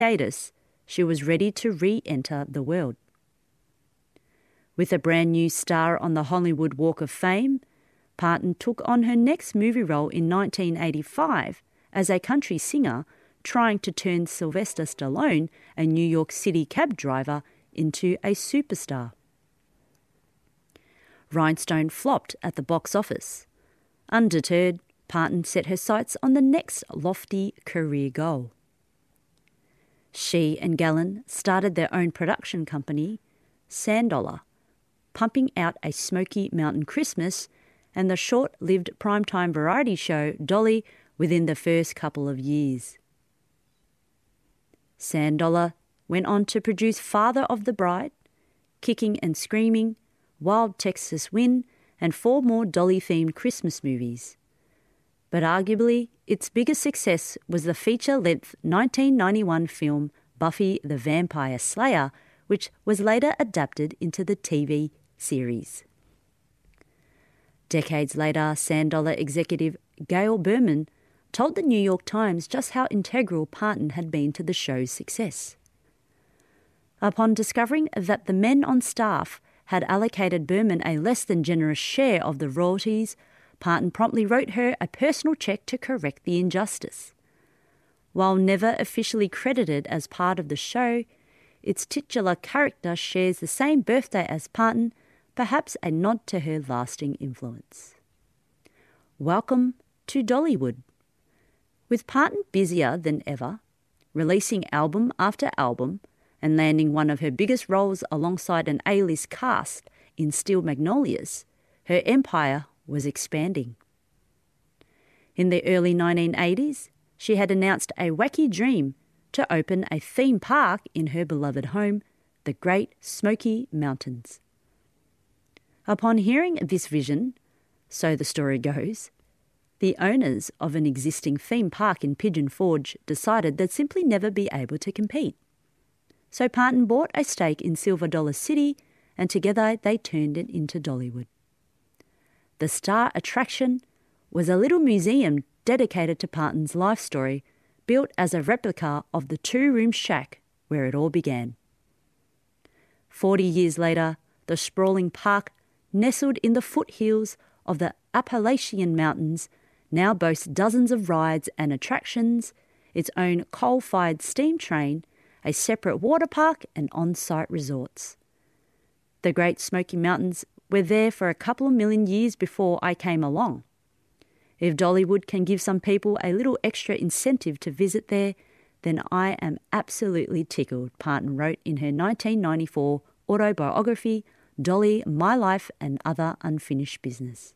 hiatus, she was ready to re-enter the world. With a brand new star on the Hollywood Walk of Fame, Parton took on her next movie role in 1985 as a country singer trying to turn Sylvester Stallone, a New York City cab driver, into a superstar. Rhinestone flopped at the box office. Undeterred, Parton set her sights on the next lofty career goal. She and Gallen started their own production company, Sandola, pumping out a Smoky Mountain Christmas and the short-lived primetime variety show Dolly within the first couple of years. Sandola went on to produce Father of the Bride, Kicking and Screaming, Wild Texas Wind, and 4 more Dolly-themed Christmas movies. But arguably, its biggest success was the feature-length 1991 film Buffy the Vampire Slayer, which was later adapted into the TV series. Decades later, Sandola executive Gail Berman told the New York Times just how integral Parton had been to the show's success. Upon discovering that the men on staff had allocated Berman a less than generous share of the royalties, Parton promptly wrote her a personal check to correct the injustice. While never officially credited as part of the show, its titular character shares the same birthday as Parton, perhaps a nod to her lasting influence. Welcome to Dollywood. With Parton busier than ever, releasing album after album and landing one of her biggest roles alongside an A-list cast in Steel Magnolias, her empire was expanding. In the early 1980s, she had announced a wacky dream to open a theme park in her beloved home, the Great Smoky Mountains. Upon hearing this vision, so the story goes, the owners of an existing theme park in Pigeon Forge decided they'd simply never be able to compete. So Parton bought a stake in Silver Dollar City, and together they turned it into Dollywood. The star attraction was a little museum dedicated to Parton's life story, built as a replica of the 2-room shack where it all began. 40 years later, the sprawling park, nestled in the foothills of the Appalachian Mountains, now boasts dozens of rides and attractions, its own coal-fired steam train, a separate water park and on-site resorts. The Great Smoky Mountains were there for a couple of million years before I came along. If Dollywood can give some people a little extra incentive to visit there, then I am absolutely tickled, Parton wrote in her 1994 autobiography, Dolly, My Life and Other Unfinished Business.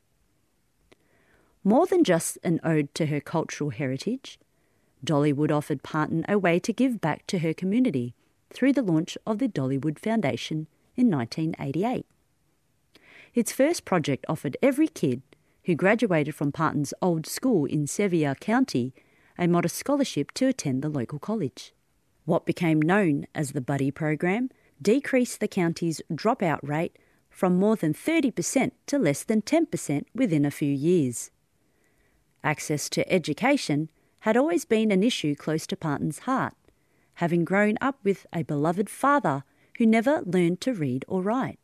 More than just an ode to her cultural heritage, Dollywood offered Parton a way to give back to her community through the launch of the Dollywood Foundation in 1988. Its first project offered every kid who graduated from Parton's old school in Sevier County a modest scholarship to attend the local college. What became known as the Buddy Program decreased the county's dropout rate from more than 30% to less than 10% within a few years. Access to education had always been an issue close to Parton's heart, having grown up with a beloved father who never learned to read or write.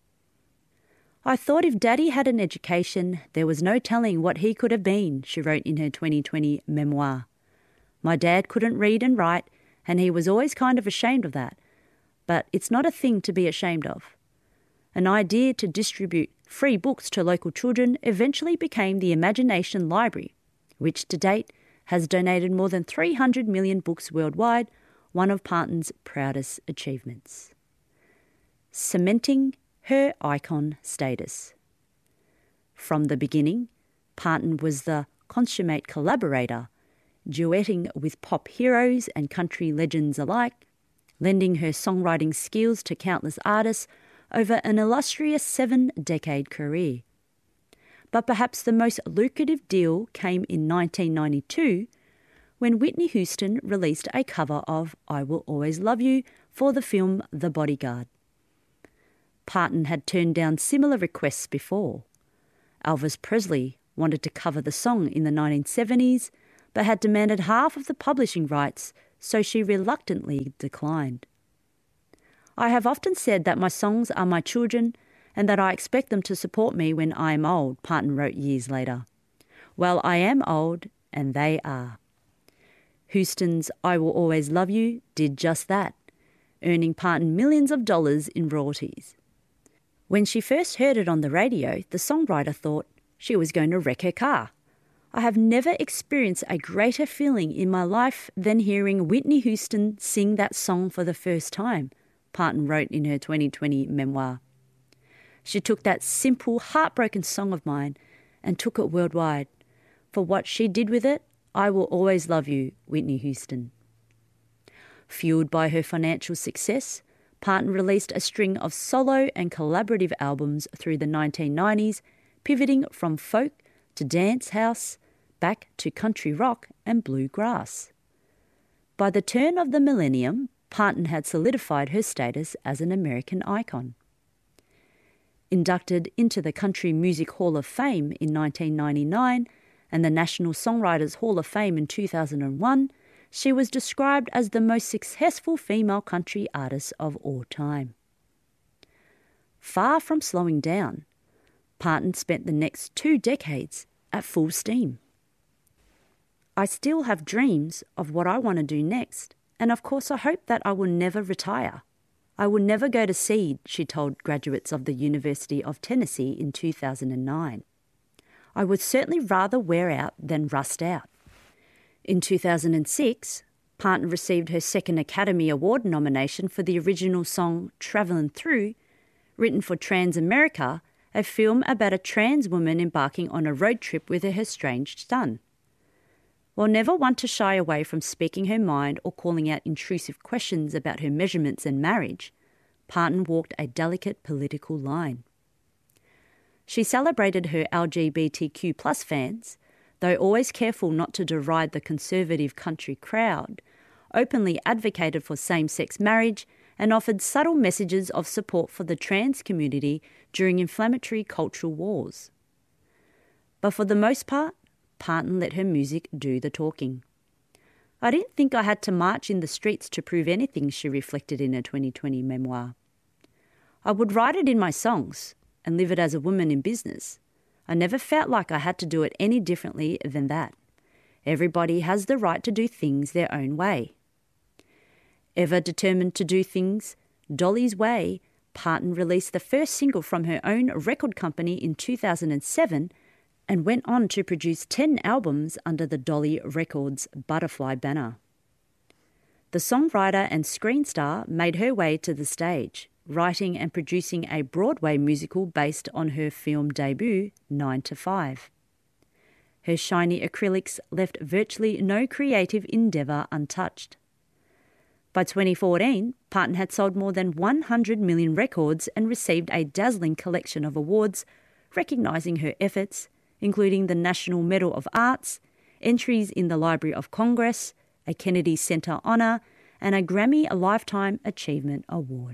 I thought if Daddy had an education, there was no telling what he could have been, she wrote in her 2020 memoir. My dad couldn't read and write, and he was always kind of ashamed of that. But it's not a thing to be ashamed of. An idea to distribute free books to local children eventually became the Imagination Library, which to date has donated more than 300 million books worldwide, one of Parton's proudest achievements. Cementing her icon status. From the beginning, Parton was the consummate collaborator, duetting with pop heroes and country legends alike, lending her songwriting skills to countless artists over an illustrious 7-decade career. But perhaps the most lucrative deal came in 1992 when Whitney Houston released a cover of I Will Always Love You for the film The Bodyguard. Parton had turned down similar requests before. Elvis Presley wanted to cover the song in the 1970s, but had demanded half of the publishing rights so she reluctantly declined. "I have often said that my songs are my children and that I expect them to support me when I am old," Parton wrote years later. "Well, I am old and they are." Houston's "I Will Always Love You" did just that, earning Parton millions of dollars in royalties. When she first heard it on the radio, the songwriter thought she was going to wreck her car. "I have never experienced a greater feeling in my life than hearing Whitney Houston sing that song for the first time," Parton wrote in her 2020 memoir. "She took that simple, heartbroken song of mine and took it worldwide. For what she did with it, I will always love you, Whitney Houston." Fueled by her financial success, Parton released a string of solo and collaborative albums through the 1990s, pivoting from folk to dance house, back to country rock and bluegrass. By the turn of the millennium, Parton had solidified her status as an American icon. Inducted into the Country Music Hall of Fame in 1999 and the National Songwriters Hall of Fame in 2001, she was described as the most successful female country artist of all time. Far from slowing down, Parton spent the next 2 decades at full steam. "I still have dreams of what I want to do next, and of course I hope that I will never retire. I will never go to seed," she told graduates of the University of Tennessee in 2009. "I would certainly rather wear out than rust out." In 2006, Parton received her second Academy Award nomination for the original song "Travelin' Through," written for Transamerica, a film about a trans woman embarking on a road trip with her estranged son. While never one to shy away from speaking her mind or calling out intrusive questions about her measurements and marriage, Parton walked a delicate political line. She celebrated her LGBTQ+ fans, though always careful not to deride the conservative country crowd, openly advocated for same-sex marriage and offered subtle messages of support for the trans community during inflammatory cultural wars. But for the most part, Parton let her music do the talking. "I didn't think I had to march in the streets to prove anything," she reflected in her 2020 memoir. "I would write it in my songs and live it as a woman in business. I never felt like I had to do it any differently than that. Everybody has the right to do things their own way." Ever determined to do things Dolly's way, Parton released the first single from her own record company in 2007 and went on to produce 10 albums under the Dolly Records Butterfly banner. The songwriter and screen star made her way to the stage, writing and producing a Broadway musical based on her film debut, 9 to 5. Her shiny acrylics left virtually no creative endeavour untouched. By 2014, Parton had sold more than 100 million records and received a dazzling collection of awards recognising her efforts, including the National Medal of Arts, entries in the Library of Congress, a Kennedy Center Honour, and a Grammy Lifetime Achievement Award.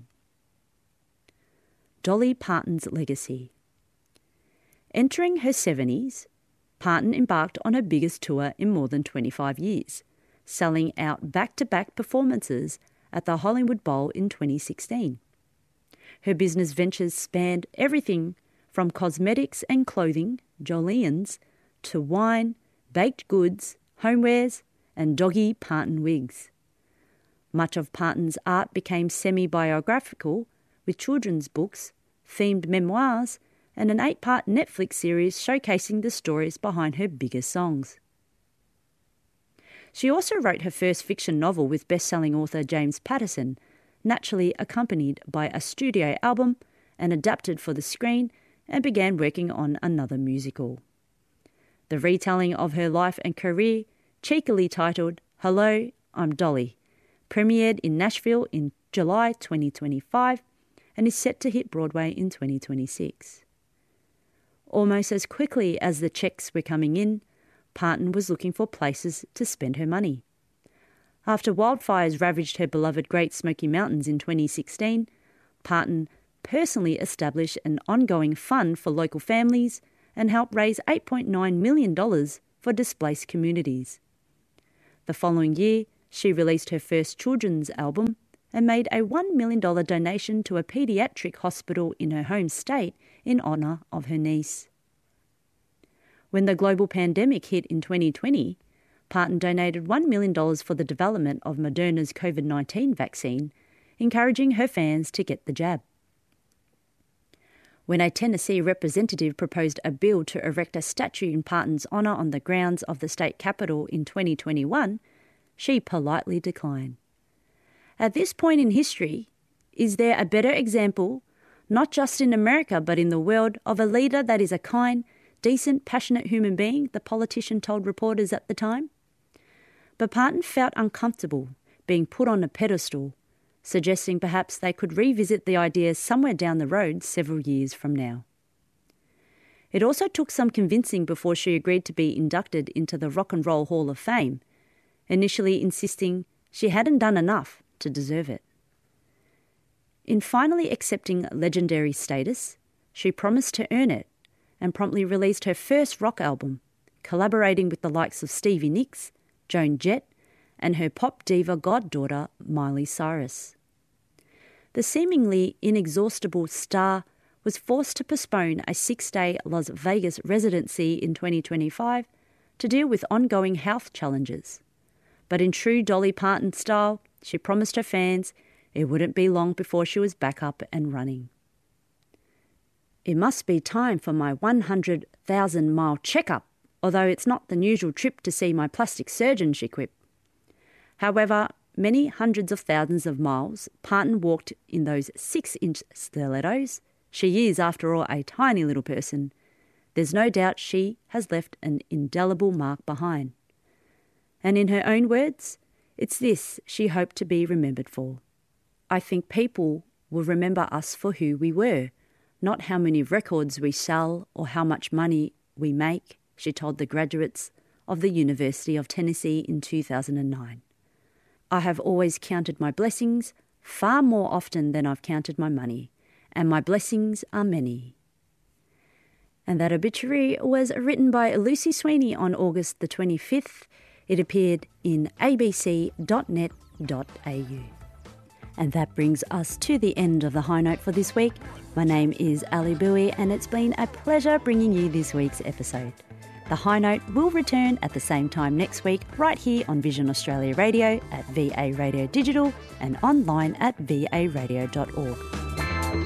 Dolly Parton's legacy. Entering her 70s, Parton embarked on her biggest tour in more than 25 years, selling out back-to-back performances at the Hollywood Bowl in 2016. Her business ventures spanned everything from cosmetics and clothing, Jolene's, to wine, baked goods, homewares, and doggy Parton wigs. Much of Parton's art became semi-biographical, with children's books, themed memoirs, and an 8-part Netflix series showcasing the stories behind her biggest songs. She also wrote her first fiction novel with best-selling author James Patterson, naturally accompanied by a studio album and adapted for the screen, and began working on another musical. The retelling of her life and career, cheekily titled Hello, I'm Dolly, premiered in Nashville in July 2025 and is set to hit Broadway in 2026. Almost as quickly as the checks were coming in, Parton was looking for places to spend her money. After wildfires ravaged her beloved Great Smoky Mountains in 2016, Parton personally established an ongoing fund for local families and helped raise $8.9 million for displaced communities. The following year, She released her first children's album and made a $1 million donation to a paediatric hospital in her home state in honour of her niece. When the global pandemic hit in 2020, Parton donated $1 million for the development of Moderna's COVID-19 vaccine, encouraging her fans to get the jab. When a Tennessee representative proposed a bill to erect a statue in Parton's honour on the grounds of the state capitol in 2021, she politely declined. At this point in history, is there a better example, not just in America but in the world, of a leader that is a kind, decent, passionate human being, the politician told reporters at the time? But Parton felt uncomfortable being put on a pedestal, suggesting perhaps they could revisit the idea somewhere down the road several years from now. It also took some convincing before she agreed to be inducted into the Rock and Roll Hall of Fame, initially insisting she hadn't done enough to deserve it. In finally accepting legendary status, she promised to earn it and promptly released her first rock album, collaborating with the likes of Stevie Nicks, Joan Jett, and her pop diva goddaughter Miley Cyrus. The seemingly inexhaustible star was forced to postpone a 6-day Las Vegas residency in 2025 to deal with ongoing health challenges. But in true Dolly Parton style, she promised her fans it wouldn't be long before she was back up and running. It must be time for my 100,000-mile checkup, although it's not the usual trip to see my plastic surgeon, she quipped. However, many hundreds of thousands of miles Parton walked in those 6-inch stilettos. She is, after all, a tiny little person. There's no doubt she has left an indelible mark behind. And in her own words, it's this she hoped to be remembered for. I think people will remember us for who we were, not how many records we sell or how much money we make, she told the graduates of the University of Tennessee in 2009. I have always counted my blessings far more often than I've counted my money, and my blessings are many. And that obituary was written by Lucy Sweeney on August the 25th. It appeared in abc.net.au. And that brings us to the end of the High Note for this week. My name is Ali Bowie, and it's been a pleasure bringing you this week's episode. The High Note will return at the same time next week, right here on Vision Australia Radio, at VA Radio Digital, and online at varadio.org.